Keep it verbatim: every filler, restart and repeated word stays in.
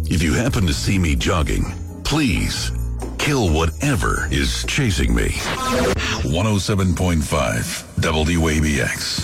If you happen to see me jogging, please kill whatever is chasing me. one oh seven point five W A B X.